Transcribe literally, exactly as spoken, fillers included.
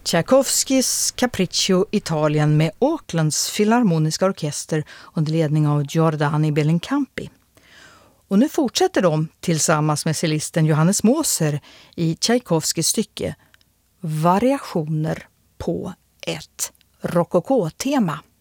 Tchaikovskys Capriccio Italien med Aucklands filharmoniska orkester under ledning av Giordani Bellincampi. Och nu fortsätter de tillsammans med cellisten Johannes Moser i Tchaikovskys stycke Variationer på ett rokoko-tema.